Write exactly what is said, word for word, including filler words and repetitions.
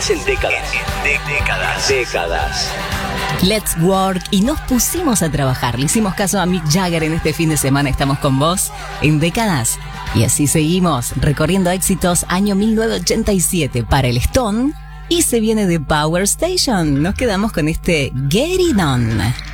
Estás en décadas. De décadas. Décadas. Let's work. Y nos pusimos a trabajar. Le hicimos caso a Mick Jagger en este fin de semana. Estamos con vos en décadas. Y así seguimos recorriendo éxitos año mil novecientos ochenta y siete para el Stone. Y se viene de Power Station. Nos quedamos con este Get It On.